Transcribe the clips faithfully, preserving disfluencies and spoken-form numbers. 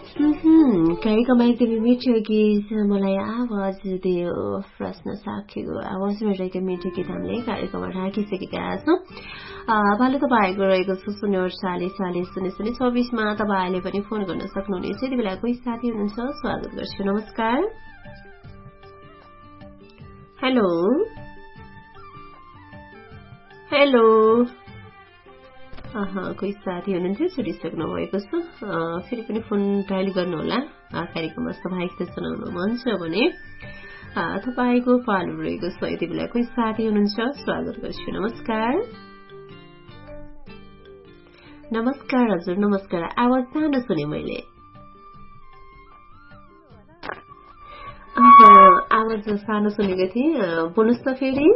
कार्यक्रममा एकदमै मिठो गीत मलाई आवाज दियो प्रश्न साक्षीको आवाजमा रहेको मिठो गीत हामीले कार्यक्रममा राखिसकेका छौँ। पालो तपाईँको रहेको छ शून्य अडचालिस चालिस शून्य शून्य चौबिसमा तपाईँले पनि फोन गर्न सक्नुहुनेछ। यति बेला कोही साथी हुनुहुन्छ, स्वागत गर्छु। नमस्कार। हेलो हेलो कोही साथी हुनुहुन्थ्यो, छुटिसक्नु भएको छ। फेरि पनि फोन डायल गर्नुहोला। कार्यक्रममा सहभागिता जनाउनु मन छ भने तपाईँको पालो रहेको छ। यति बेला कोही साथी हुनुहुन्छ, स्वागत गर्छु। नमस्कार। नमस्कार हजुर, नमस्कार। आवाज सानो सुने मैले। आवाज सानो सुनेको थिएँ, बोल्नुहोस् त फेरि।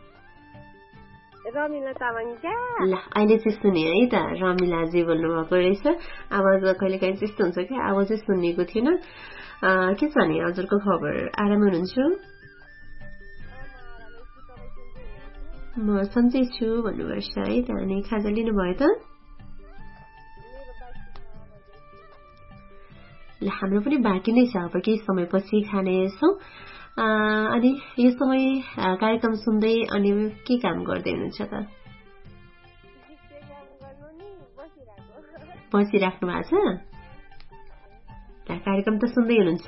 रमिला तामाङ क्या? ल अहिले चाहिँ सुने है त, रमिलाजी बोल्नु भएको रहेछ। आवाज कहिले काहीँ त्यस्तो हुन्छ क्या, आवाजै सुनेको थिएन। के छ नि हजुरको खबर, आरामै हुनुहुन्छ? म सन्चै छु भन्नुपर्छ है त। अनि खाजा लिनुभयो त? ल हाम्रो पनि बाँकी नै छ, अब केही समयपछि खानेछौँ। अनि यो समय कार्यक्रम सुन्दै अनि के काम गर्दै हुनुहुन्छ त? बसिराख्नु भएको छ? कार्यक्रम त सुन्दै हुनुहुन्छ?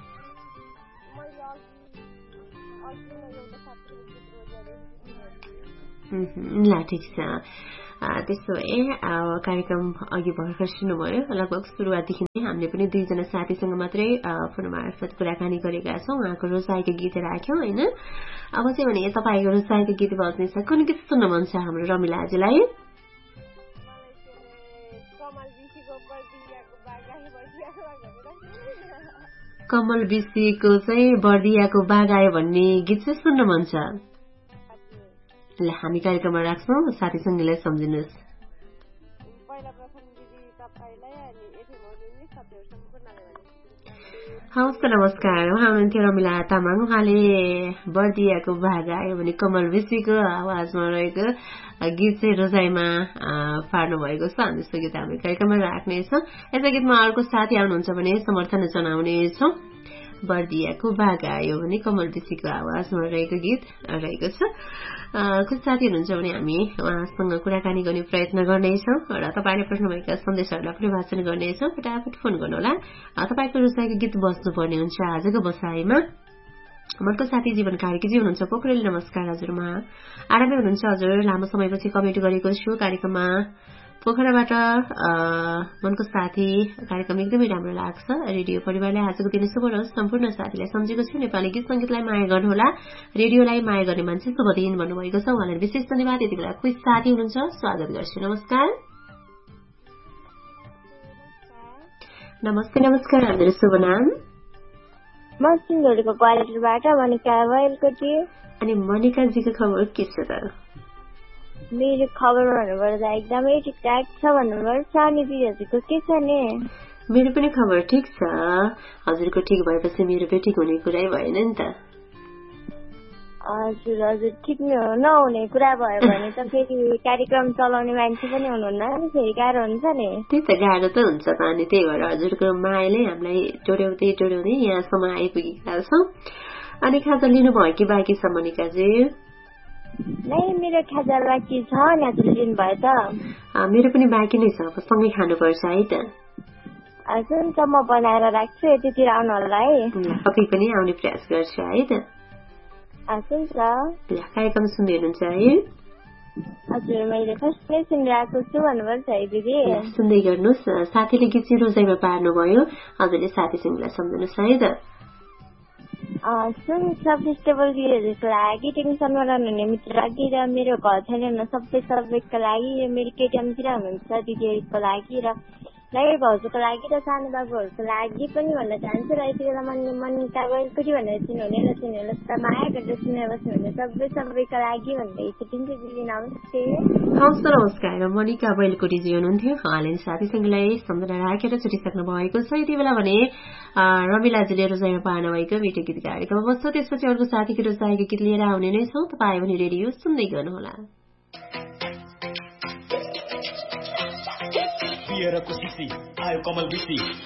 ल ठिक छ। त्यसो भए कार्यक्रम अघि भर्खर सुन्नुभयो, लगभग सुरुवातदेखि नै हामीले पनि दुईजना साथीसँग मात्रै फोन मार्फत कुराकानी गरेका छौँ। उहाँको रोजाइको गीत राख्यौँ होइन। अब चाहिँ भने तपाईँको रोजाइको गीत बज्नेछ, कुन गीत सुन्न मन छ हाम्रो रमिलाजीलाई? कमल विशीको चाहिँ बर्दियाको बागायो भन्ने गीत चाहिँ सुन्न मन छ। ल हामी कार्यक्रममा राख्छौँ, साथीसँगलाई सम्झिनुहोस्। हवस् त नमस्कार। उहाँ हुनुहुन्थ्यो रमिला तामाङ। उहाँले बर्दियाको भागा आयो भने कमल विशीको आवाजमा रहेको गीत चाहिँ रोजाइमा पार्नु भएको छ। हामी सो गीत हामी कार्यक्रममा राख्नेछौँ। यस गीतमा अर्को साथी आउनुहुन्छ भने समर्थन जनाउनेछौँ। बर्दियाको भागा आयो भने कमल विशीको आवाजमा रहेको गीत रहेको छ। कुछ साथी हुनुहुन्छ भने हामी उहाँसँग कुराकानी गर्ने प्रयत्न गर्नेछौँ र तपाईँले पठाउनुभएका सन्देशहरूलाई पनि वाचन गर्नेछौँ। फटाफट फोन गर्नुहोला। तपाईँको रोजाइको गीत बस्नुपर्ने हुन्छ आजको बसाइमा। मनको साथी जीवन कार्कीजी हुनुहुन्छ पोखरेल। नमस्कार हजुरमा, आरामै हुनुहुन्छ हजुर? लामो समयपछि कमेन्ट गरेको छु कार्यक्रममा। पोखराबाट मनको साथी कार्यक्रम एकदमै राम्रो लाग्छ। रेडियो परिवारलाई आजको दिन शुभ रहोस्। सम्पूर्ण साथीलाई सम्झेको छु। नेपाली गीत संगीतलाई माया गर्नुहोला, रेडियोलाई माया गर्ने मान्छे शुभ दिन भन्नुभएको छ। उहाँलाई विशेष धन्यवाद। यति बेला कोही साथी हुनुहुन्छ, स्वागत गर्छु। नमस्कार। नमस्ते नमस्कार। हजुर शुभ नाम? म सिंहलीको क्वालिटीबाट मनिका बैलकोटी। अनि मनिकाजीको खबर के छ त? मेरो खबर भन्नुपर्दा एकदमै ठिकठाक छ भन्नुपर्छ। अनि दिदीहरूको के छ नि? मेरो पनि खबर ठिक छ। हजुरको ठिक भएपछि मेरो पनि ठिक हुने कुरै भएन नि त? हजुर हजुर, ठिक नहुने कुरा भयो भने त फेरि कार्यक्रम चलाउने मान्छे पनि हुनुहुन्न नि, फेरि गाह्रो हुन्छ नि। त्यही त गाह्रो त हुन्छ त। अनि त्यही भएर हजुरको मायाले हामीलाई जोड्याउँदै जोड्याउँदै यहाँसम्म आइपुगेका छौँ। अनि खाजा लिनुभयो कि बाँकी छ मनिकाजी? नै मेरो खाजा बाँकी छ। नि हजुर लिनुभयो त? मेरो पनि बाँकी नै छ, अब सँगै खानुपर्छ है त। हुन्छ म बनाएर राख्छु, यतितिर आउनु होला है। पक्कै पनि आउने प्रयास गर्छु है त। हुन्छ। ल कार्यक्रम सुन्दै हुनुहुन्छ है? हजुर मैले फर्स्टमै सुनिरहेको छु भन्नुपर्छ है दिदी। सुन्दै गर्नुहोस्। साथीले गीत चाहिँ रोजाइमा पार्नुभयो, हजुरले साथीसँगलाई सम्झनुहोस् है त। सुन सब फेस्टिभल दिदीहरूको लागि, टेन्सनमा रहनुहुने मित्र लागि र मेरो घर छैन सबै सबैको लागि, मेरो केटिएमतिर हुनुहुन्छ दिदीहरूको लागि र मेरो भाउजूको लागि र सानो बाबुहरूको लागि पनि भन्न चाहन्छु। र यति बेला मन मनिका बैलकोटी भनेर चिन्नुहुने र चिन्नुहुने त माया गरेर चिनेर बस्नुहुने सबै सबैको लागि भन्दै छुट्टिन्छु दिदी। नमस्ते। हवस् त नमस्कार। मनिका बैलकोटीजी हुनुहुन्थ्यो। उहाँले साथीसँगलाई सम्झना राखेर छुटिसक्नु भएको छ। यति बेला भने रमिलाजीले रोजाइमा पार्नु भएको मिठो गीत कार्यक्रम बस्छ। त्यसपछि अर्को साथीको रोजाइको गीत लिएर आउने नै छौँ। तपाईँ पनि रेडियो सुन्दै गर्नुहोला। आयो कमल विशी।